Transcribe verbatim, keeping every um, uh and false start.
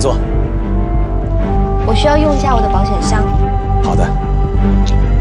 坐。 我需要用一下我的保险箱。 好的。